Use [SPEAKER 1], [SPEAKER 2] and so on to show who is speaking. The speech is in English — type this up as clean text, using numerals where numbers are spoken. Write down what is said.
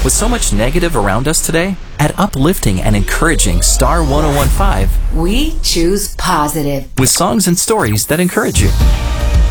[SPEAKER 1] With so much negative around us today, at uplifting and encouraging Star 1015,
[SPEAKER 2] we choose positive.
[SPEAKER 1] with songs and stories that encourage you.